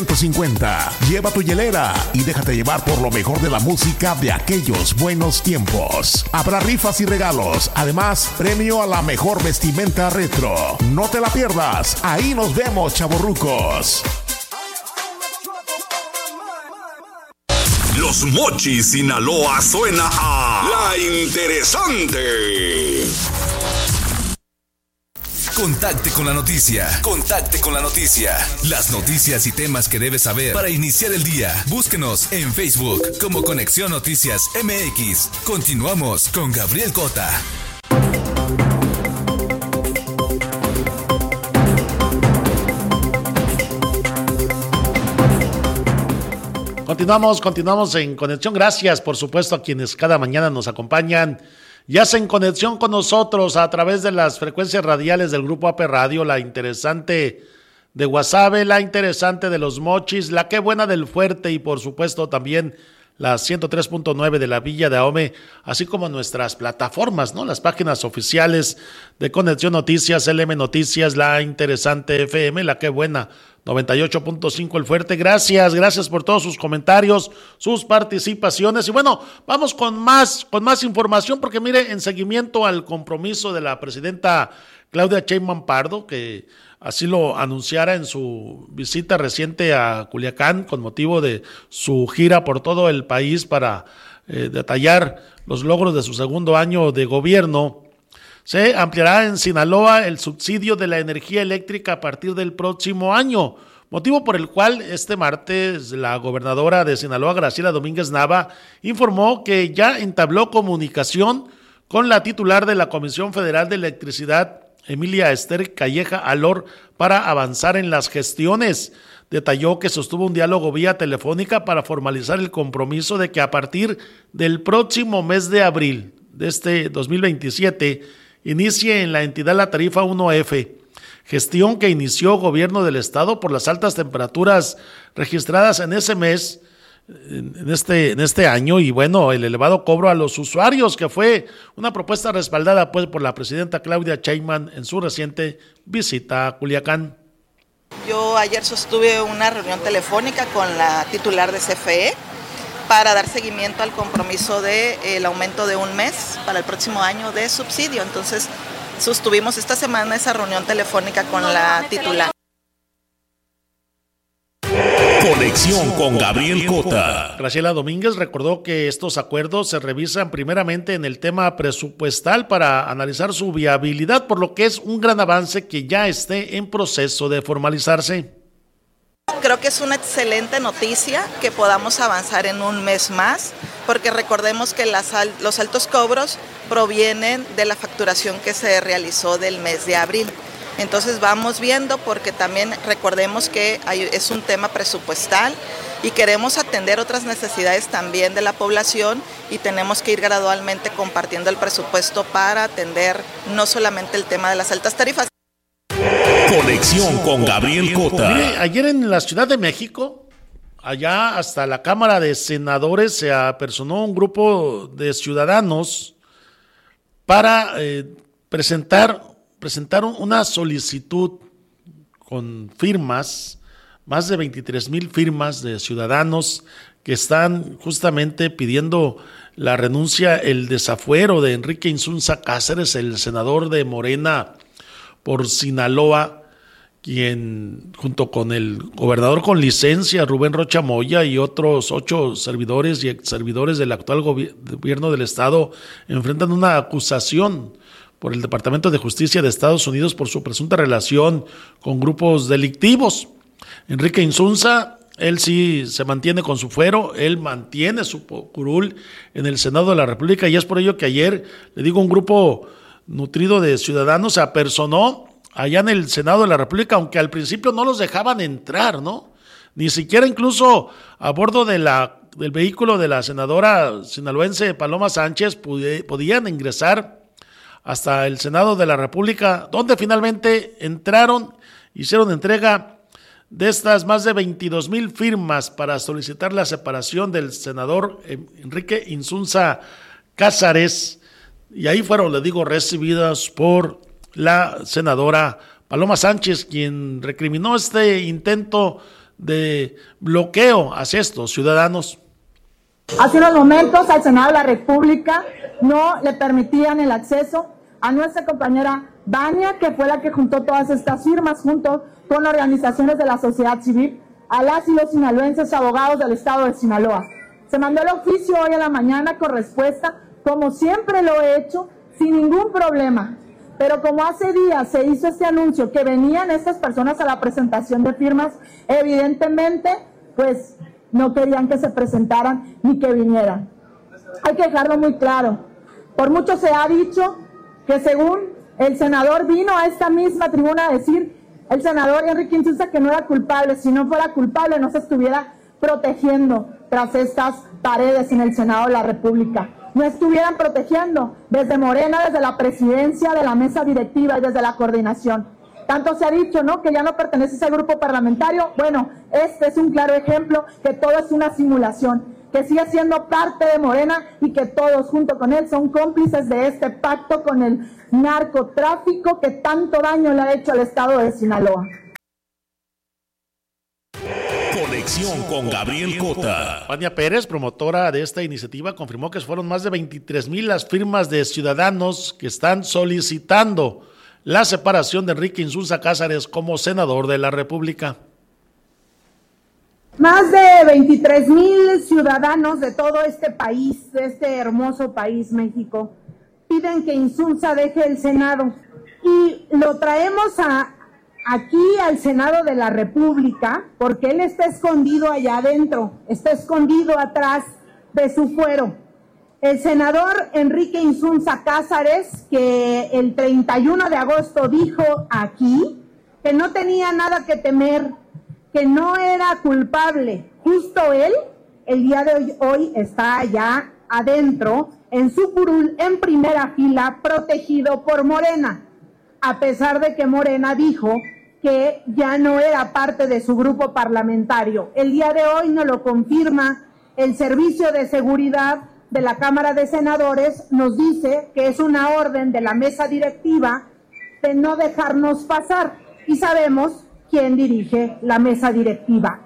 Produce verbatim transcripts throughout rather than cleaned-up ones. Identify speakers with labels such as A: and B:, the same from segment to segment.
A: ciento cincuenta. Lleva tu hielera y déjate llevar por lo mejor de la música de aquellos buenos tiempos. Habrá rifas y regalos. Además, premio a la mejor vestimenta retro. No te la pierdas. Ahí nos vemos, chavorrucos.
B: Los Mochis, Sinaloa suena a La Interesante. Contacte con la noticia. Contacte con la noticia. Las noticias y temas que debes saber para iniciar el día. Búsquenos en Facebook como Conexión Noticias M X. Continuamos con Gabriel Cota.
C: Continuamos, continuamos en Conexión. Gracias, por supuesto, a quienes cada mañana nos acompañan y hacen conexión con nosotros a través de las frecuencias radiales del Grupo A P Radio, La Interesante de Guasave, La Interesante de Los Mochis, La Qué Buena del Fuerte y, por supuesto, también la ciento tres punto nueve de la Villa de Ahome, así como nuestras plataformas, ¿no? Las páginas oficiales de Conexión Noticias, L M Noticias, La Interesante F M, La Qué Buena, noventa y ocho punto cinco El Fuerte. Gracias, gracias por todos sus comentarios, sus participaciones. Y bueno, vamos con más, con más información, porque mire, en seguimiento al compromiso de la presidenta Claudia Sheinbaum Pardo, que así lo anunciara en su visita reciente a Culiacán con motivo de su gira por todo el país para eh, detallar los logros de su segundo año de gobierno. Se ampliará en Sinaloa el subsidio de la energía eléctrica a partir del próximo año, motivo por el cual este martes la gobernadora de Sinaloa, Graciela Domínguez Nava, informó que ya entabló comunicación con la titular de la Comisión Federal de Electricidad, Emilia Esther Calleja Alor, para avanzar en las gestiones. Detalló que sostuvo un diálogo vía telefónica para formalizar el compromiso de que a partir del próximo mes de abril de este dos mil veintisiete inicie en la entidad la tarifa uno F, gestión que inició gobierno del estado por las altas temperaturas registradas en ese mes, en este, en este año, y bueno, el elevado cobro a los usuarios, que fue una propuesta respaldada pues por la presidenta Claudia Sheinbaum en su reciente visita a Culiacán.
D: Yo ayer sostuve una reunión telefónica con la titular de C F E para dar seguimiento al compromiso del de, aumento de un mes para el próximo año de subsidio. Entonces, sostuvimos esta semana esa reunión telefónica con la titular.
B: Conexión con Gabriel Cota.
C: Graciela Domínguez recordó que estos acuerdos se revisan primeramente en el tema presupuestal para analizar su viabilidad, por lo que es un gran avance que ya esté en proceso de formalizarse.
D: Creo que es una excelente noticia que podamos avanzar en un mes más, porque recordemos que las, los altos cobros provienen de la facturación que se realizó del mes de abril. Entonces vamos viendo, porque también recordemos que hay, es un tema presupuestal y queremos atender otras necesidades también de la población, y tenemos que ir gradualmente compartiendo el presupuesto para atender no solamente el tema de las altas tarifas.
B: Conexión con Gabriel Cota.
C: Mire, ayer en la Ciudad de México, allá hasta la Cámara de Senadores, se apersonó un grupo de ciudadanos para eh, presentar, presentar una solicitud con firmas, más de veintitrés mil firmas de ciudadanos que están justamente pidiendo la renuncia, el desafuero de Enrique Insunza Cáceres, el senador de Morena por Sinaloa, quien junto con el gobernador con licencia, Rubén Rocha Moya, y otros ocho servidores y ex servidores del actual gobi- gobierno del estado enfrentan una acusación por el Departamento de Justicia de Estados Unidos por su presunta relación con grupos delictivos. Enrique Insunza, él sí se mantiene con su fuero, él mantiene su curul en el Senado de la República, y es por ello que ayer, le digo, un grupo nutrido de ciudadanos se apersonó allá en el Senado de la República, aunque al principio no los dejaban entrar, ¿no? Ni siquiera incluso a bordo de la, del vehículo de la senadora sinaloense Paloma Sánchez pude, podían ingresar hasta el Senado de la República, donde finalmente entraron, hicieron entrega de estas más de veintidós mil firmas para solicitar la separación del senador Enrique Insunza Cáceres, y ahí fueron, le digo, recibidas por la senadora Paloma Sánchez, quien recriminó este intento de bloqueo hacia estos ciudadanos.
E: Hace unos momentos al Senado de la República no le permitían el acceso a nuestra compañera Vania, que fue la que juntó todas estas firmas junto con organizaciones de la sociedad civil, a las y los sinaloenses abogados del estado de Sinaloa. Se mandó el oficio hoy en la mañana con respuesta, como siempre lo he hecho, sin ningún problema. Pero como hace días se hizo este anuncio que venían estas personas a la presentación de firmas, evidentemente, pues no querían que se presentaran ni que vinieran. Hay que dejarlo muy claro. Por mucho se ha dicho que según el senador vino a esta misma tribuna a decir, el senador Enrique Insunza, que no era culpable. Si no fuera culpable no se estuviera protegiendo tras estas paredes en el Senado de la República. No estuvieran protegiendo desde Morena, desde la presidencia, de la mesa directiva y desde la coordinación. Tanto se ha dicho, ¿no?, que ya no pertenece a ese grupo parlamentario. Bueno, este es un claro ejemplo que todo es una simulación, que sigue siendo parte de Morena y que todos junto con él son cómplices de este pacto con el narcotráfico que tanto daño le ha hecho al estado de Sinaloa.
A: Conexión con Gabriel Cota.
C: Vania Pérez, promotora de esta iniciativa, confirmó que fueron más de veintitrés mil las firmas de ciudadanos que están solicitando la separación de Enrique Insunza Cázares como senador de la República.
E: Más de veintitrés mil ciudadanos de todo este país, de este hermoso país, México, piden que Insunza deje el Senado. Y lo traemos a, aquí al Senado de la República porque él está escondido allá adentro, está escondido atrás de su fuero. El senador Enrique Insunza Cázares, que el treinta y uno de agosto dijo aquí que no tenía nada que temer, que no era culpable, justo él, el día de hoy, hoy está allá adentro, en su curul, en primera fila, protegido por Morena, a pesar de que Morena dijo que ya no era parte de su grupo parlamentario. El día de hoy nos lo confirma el Servicio de Seguridad de la Cámara de Senadores, nos dice que es una orden de la mesa directiva de no dejarnos pasar, y sabemos quién dirige la mesa directiva.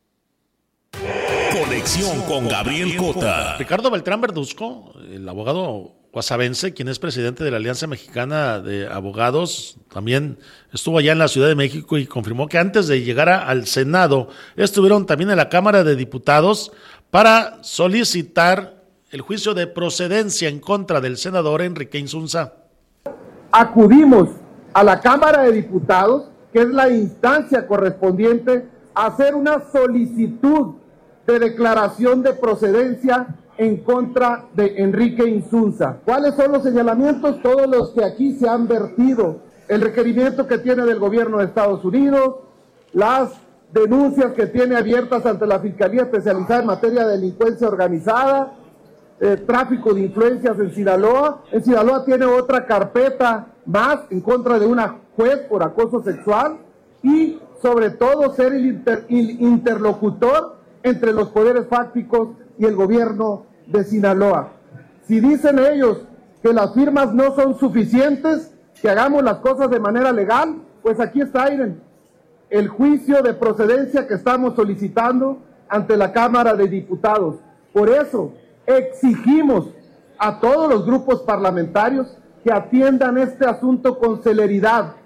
A: Conexión con Gabriel Cota.
C: Ricardo Beltrán Verduzco, el abogado guasavense, quien es presidente de la Alianza Mexicana de Abogados, también estuvo allá en la Ciudad de México y confirmó que antes de llegar a, al Senado, estuvieron también en la Cámara de Diputados para solicitar el juicio de procedencia en contra del senador Enrique Insunza.
F: Acudimos a la Cámara de Diputados, que es la instancia correspondiente, a hacer una solicitud de declaración de procedencia en contra de Enrique Insunza. ¿Cuáles son los señalamientos? Todos los que aquí se han vertido. El requerimiento que tiene del gobierno de Estados Unidos, las denuncias que tiene abiertas ante la Fiscalía Especializada en Materia de Delincuencia Organizada, eh, tráfico de influencias en Sinaloa. En Sinaloa tiene otra carpeta más en contra de una juez por acoso sexual y sobre todo ser el, inter, el interlocutor entre los poderes fácticos y el gobierno de Sinaloa. Si dicen ellos que las firmas no son suficientes, que hagamos las cosas de manera legal, pues aquí está, Iren, el juicio de procedencia que estamos solicitando ante la Cámara de Diputados. Por eso exigimos a todos los grupos parlamentarios que atiendan este asunto con celeridad.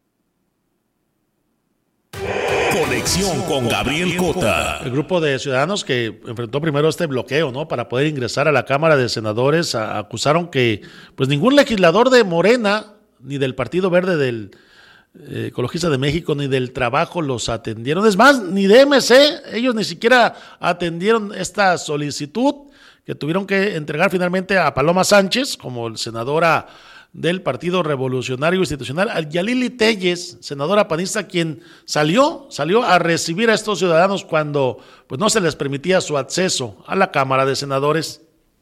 A: Conexión con Gabriel Cota.
C: El grupo de ciudadanos que enfrentó primero este bloqueo, ¿no?, para poder ingresar a la Cámara de Senadores, a, acusaron que pues ningún legislador de Morena, ni del Partido Verde del eh, Ecologista de México, ni del Trabajo los atendieron. Es más, ni de M C, ellos ni siquiera atendieron esta solicitud que tuvieron que entregar finalmente a Paloma Sánchez, como senadora del Partido Revolucionario Institucional, a Yalili Telles, senadora panista, quien salió, salió a recibir a estos ciudadanos cuando pues no se les permitía su acceso a la Cámara de Senadores.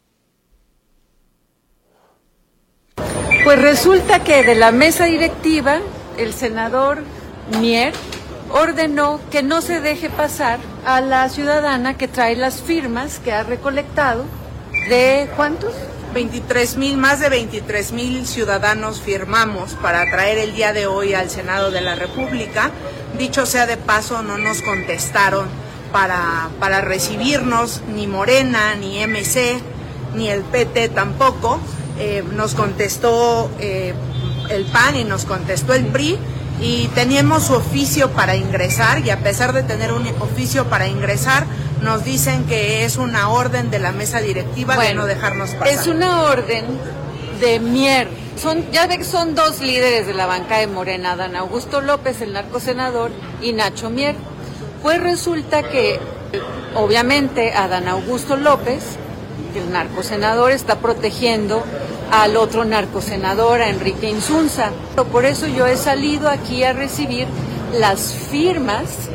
G: Pues resulta que de la mesa directiva, el senador Mier ordenó que no se deje pasar a la ciudadana que trae las firmas que ha recolectado. ¿De cuántos?
H: veintitrés mil, más de veintitrés mil ciudadanos firmamos para traer el día de hoy al Senado de la República Dicho sea de paso, no nos contestaron para, para recibirnos, ni Morena, ni M C, ni el P T tampoco. Eh, nos contestó eh, el P A N y nos contestó el P R I, y teníamos su oficio para ingresar, y a pesar de tener un oficio para ingresar, nos dicen que es una orden de la mesa directiva bueno, de no dejarnos pasar.
G: Es una orden de Mier. Son, ya ve que son dos líderes de la banca de Morena, Adán Augusto López, el narcosenador, y Nacho Mier. Pues resulta que, obviamente, Adán Augusto López, el narcosenador, está protegiendo al otro narcosenador, a Enrique Insunza. Por eso yo he salido aquí a recibir las firmas.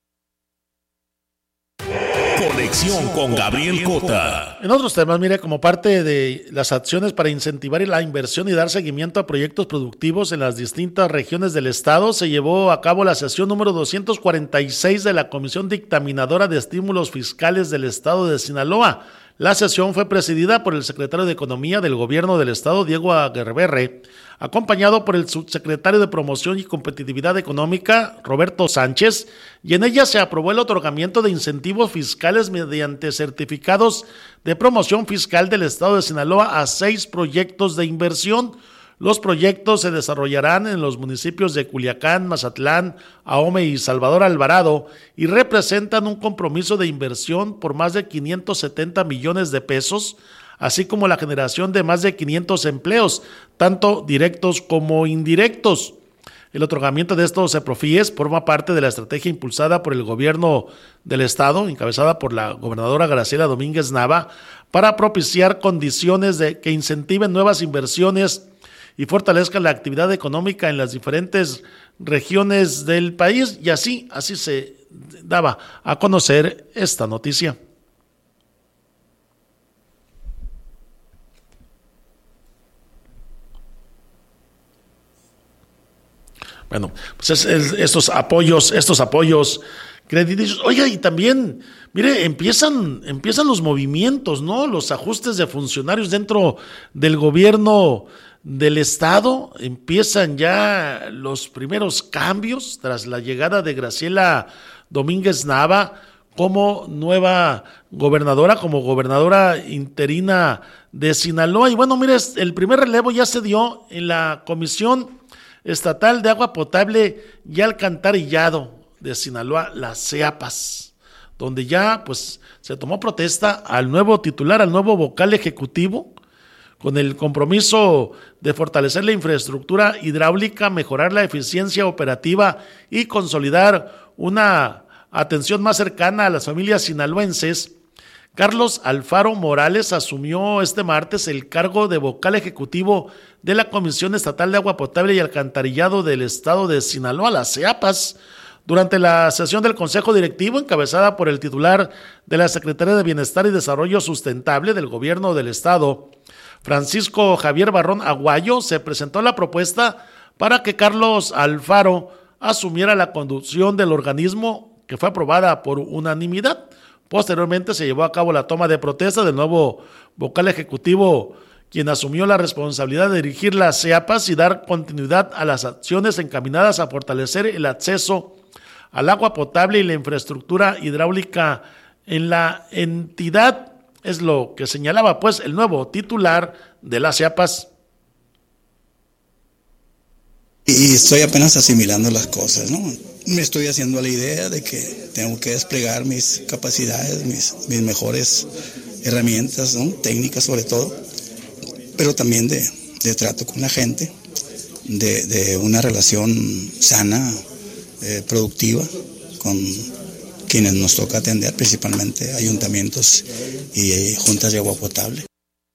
A: Conexión con Gabriel Cota.
C: En otros temas, mire, como parte de las acciones para incentivar la inversión y dar seguimiento a proyectos productivos en las distintas regiones del estado, se llevó a cabo la sesión número doscientos cuarenta y seis de la Comisión Dictaminadora de Estímulos Fiscales del estado de Sinaloa. La sesión fue presidida por el secretario de Economía del Gobierno del Estado, Diego Aguirre, acompañado por el subsecretario de Promoción y Competitividad Económica, Roberto Sánchez, y en ella se aprobó el otorgamiento de incentivos fiscales mediante certificados de promoción fiscal del Estado de Sinaloa a seis proyectos de inversión. Los proyectos se desarrollarán en los municipios de Culiacán, Mazatlán, Ahome y Salvador Alvarado y representan un compromiso de inversión por más de quinientos setenta millones de pesos, así como la generación de más de quinientos empleos, tanto directos como indirectos. El otorgamiento de estos CEPROFIES forma parte de la estrategia impulsada por el gobierno del estado, encabezada por la gobernadora Graciela Domínguez Nava, para propiciar condiciones de que incentiven nuevas inversiones y fortalezca la actividad económica en las diferentes regiones del país, y así, así se daba a conocer esta noticia. Bueno, pues es, es, estos apoyos, estos apoyos crediticios. Oiga, y también, mire, empiezan, empiezan los movimientos, ¿no? Los ajustes de funcionarios dentro del gobierno del estado, empiezan ya los primeros cambios tras la llegada de Graciela Domínguez Nava como nueva gobernadora, como gobernadora interina de Sinaloa. Y bueno, mire, el primer relevo ya se dio en la Comisión Estatal de Agua Potable y Alcantarillado de Sinaloa, la CEAPAS, donde ya pues se tomó protesta al nuevo titular, al nuevo vocal ejecutivo, con el compromiso de fortalecer la infraestructura hidráulica, mejorar la eficiencia operativa y consolidar una atención más cercana a las familias sinaloenses. Carlos Alfaro Morales asumió este martes el cargo de vocal ejecutivo de la Comisión Estatal de Agua Potable y Alcantarillado del Estado de Sinaloa, la CEAPAS, durante la sesión del Consejo Directivo, encabezada por el titular de la Secretaría de Bienestar y Desarrollo Sustentable del Gobierno del Estado, Francisco Javier Barrón Aguayo. Se presentó la propuesta para que Carlos Alfaro asumiera la conducción del organismo, que fue aprobada por unanimidad. Posteriormente se llevó a cabo la toma de protesta del nuevo vocal ejecutivo, quien asumió la responsabilidad de dirigir la CEAPAS y dar continuidad a las acciones encaminadas a fortalecer el acceso al agua potable y la infraestructura hidráulica en la entidad. Es lo que señalaba pues el nuevo titular de la CEAPAS.
I: Y estoy apenas asimilando las cosas, ¿no? Me estoy haciendo a la idea de que tengo que desplegar mis capacidades, mis, mis mejores herramientas, ¿no? Técnicas sobre todo, pero también de, de trato con la gente, de, de una relación sana, eh, productiva, con quienes nos toca atender, principalmente ayuntamientos y eh, juntas de agua potable.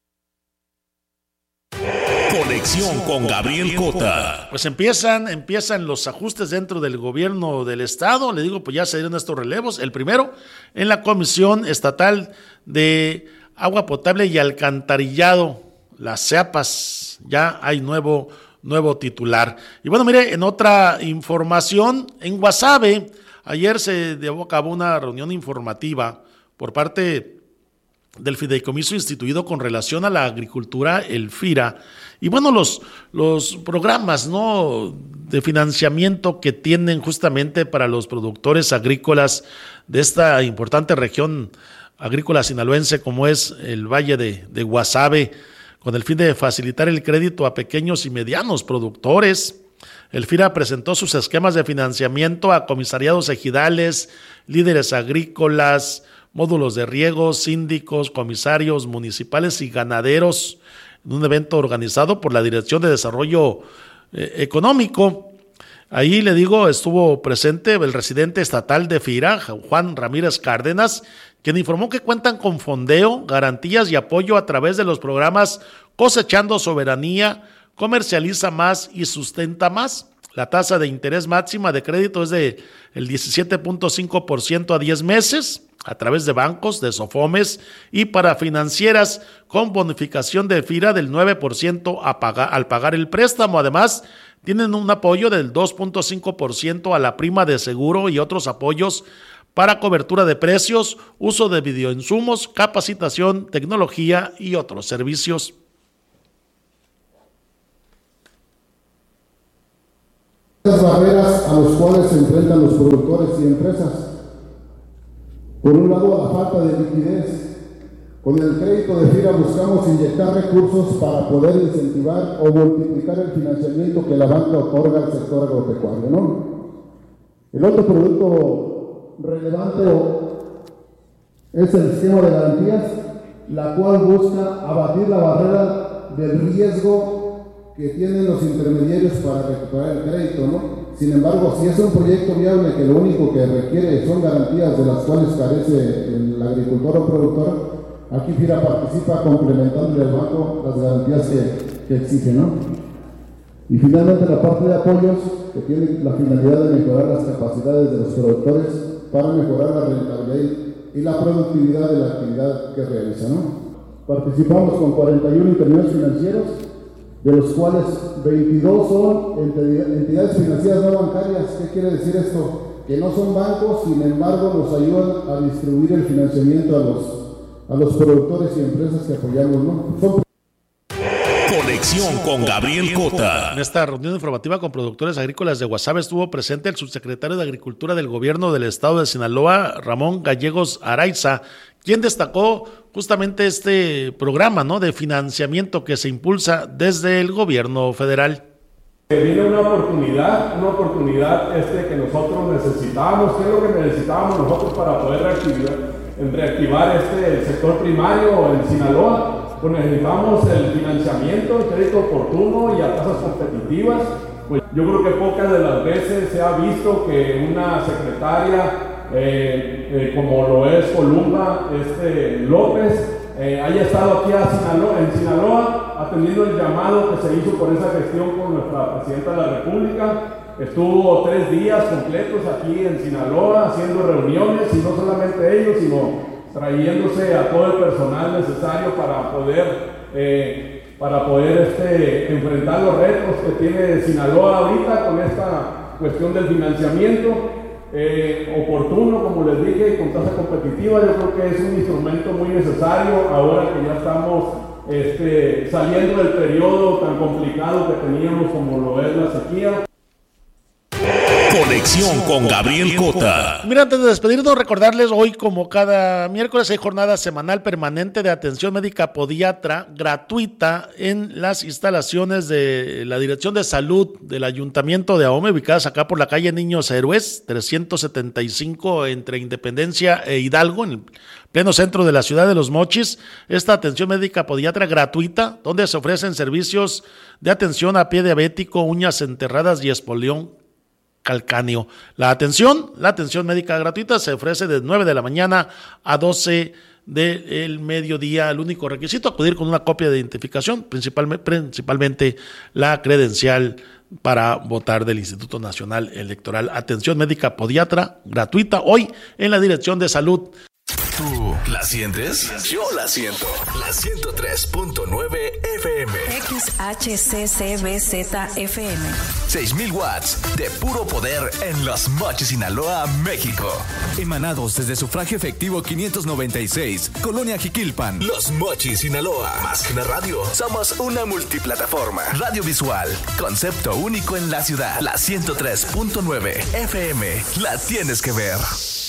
A: Conexión con Gabriel Cota.
C: Pues empiezan, empiezan los ajustes dentro del gobierno del estado. Le digo, pues ya se dieron estos relevos. El primero en la Comisión Estatal de Agua Potable y Alcantarillado, la CEAPAS. Ya hay nuevo, nuevo titular. Y bueno, mire, en otra información, en Guasave, ayer se llevó a cabo una reunión informativa por parte del fideicomiso instituido con relación a la agricultura, el FIRA, y bueno, los, los programas, ¿no?, de financiamiento que tienen justamente para los productores agrícolas de esta importante región agrícola sinaloense como es el Valle de, de Guasave, con el fin de facilitar el crédito a pequeños y medianos productores. El FIRA presentó sus esquemas de financiamiento a comisariados ejidales, líderes agrícolas, módulos de riego, síndicos, comisarios municipales y ganaderos en un evento organizado por la Dirección de Desarrollo eh, Económico. Ahí, le digo, estuvo presente el residente estatal de FIRA, Juan Ramírez Cárdenas, quien informó que cuentan con fondeo, garantías y apoyo a través de los programas Cosechando Soberanía, Comercializa Más y Sustenta Más. La tasa de interés máxima de crédito es de el diecisiete punto cinco por ciento a diez meses a través de bancos, de SOFOMES y para financieras con bonificación de FIRA del nueve por ciento a pagar, al pagar el préstamo. Además, tienen un apoyo del dos punto cinco por ciento a la prima de seguro y otros apoyos para cobertura de precios, uso de videoinsumos, capacitación, tecnología y otros servicios.
J: Las barreras a las cuales se enfrentan los productores y empresas. Por un lado, la falta de liquidez. Con el crédito de FIRA buscamos inyectar recursos para poder incentivar o multiplicar el financiamiento que la banca otorga al sector agropecuario, ¿no? El otro producto relevante es el esquema de garantías, la cual busca abatir la barrera del riesgo que tienen los intermediarios para recuperar el crédito, ¿no? Sin embargo, si es un proyecto viable que lo único que requiere son garantías de las cuales carece el agricultor o productor, aquí FIRA participa complementándole al banco las garantías que, que exige, ¿no? Y finalmente la parte de apoyos, que tiene la finalidad de mejorar las capacidades de los productores para mejorar la rentabilidad y la productividad de la actividad que realiza, ¿no? Participamos con cuarenta y uno intermediarios financieros, de los cuales veintidós son entidades financieras no bancarias. ¿Qué quiere decir esto? Que no son bancos, sin embargo nos ayudan a distribuir el financiamiento a los, a los productores y empresas que apoyamos, ¿no? Son...
A: Conexión con Gabriel Cota.
C: En esta reunión informativa con productores agrícolas de Guasave estuvo presente el subsecretario de Agricultura del Gobierno del Estado de Sinaloa, Ramón Gallegos Araiza, quien destacó justamente este programa, ¿no?, de financiamiento que se impulsa desde el gobierno federal.
K: Viene una oportunidad, una oportunidad este que nosotros necesitábamos. ¿Qué es lo que necesitábamos nosotros para poder reactivar, reactivar este, el sector primario en Sinaloa? Pues necesitamos el financiamiento, el crédito oportuno y a tasas competitivas. Pues yo creo que pocas de las veces se ha visto que una secretaria Eh, eh, como lo es Columba este, López, eh, haya estado aquí a Sinaloa, en Sinaloa, atendiendo el llamado que se hizo por esa gestión con nuestra Presidenta de la República. Estuvo tres días completos aquí en Sinaloa haciendo reuniones, y no solamente ellos, sino trayéndose a todo el personal necesario para poder, eh, para poder este, enfrentar los retos que tiene Sinaloa ahorita con esta cuestión del financiamiento. Eh, oportuno, como les dije, con tasa competitiva. Yo creo que es un instrumento muy necesario ahora que ya estamos este, saliendo del periodo tan complicado que teníamos como lo es la sequía.
A: Conexión con Gabriel Cota.
C: Mira, antes de despedirnos, recordarles hoy, como cada miércoles, hay jornada semanal permanente de atención médica podiatra gratuita en las instalaciones de la Dirección de Salud del Ayuntamiento de Ahome, ubicadas acá por la calle Niños Héroes, trescientos setenta y cinco entre Independencia e Hidalgo, en el pleno centro de la ciudad de Los Mochis. Esta atención médica podiatra gratuita, donde se ofrecen servicios de atención a pie diabético, uñas enterradas y espolión calcáneo. La atención, la atención médica gratuita se ofrece de nueve de la mañana a doce del mediodía. El único requisito, acudir con una copia de identificación, principalmente, principalmente la credencial para votar del Instituto Nacional Electoral. Atención médica podiatra gratuita hoy en la Dirección de Salud.
B: ¿Tú la sientes? Yo la siento. La ciento tres punto nueve F M.
L: X H C C B Z F M.
B: seis mil watts de puro poder en Los Mochis, Sinaloa, México. Emanados desde Sufragio Efectivo quinientos noventa y seis, Colonia Jiquilpan. Los Mochis, Sinaloa. Más que una radio, somos una multiplataforma. Radio visual, concepto único en la ciudad. La ciento tres punto nueve F M. La tienes que ver.